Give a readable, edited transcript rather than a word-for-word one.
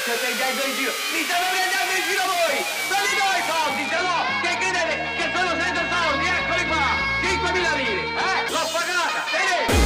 state andando in giro? Mi state prendendo in giro voi! Dove noi,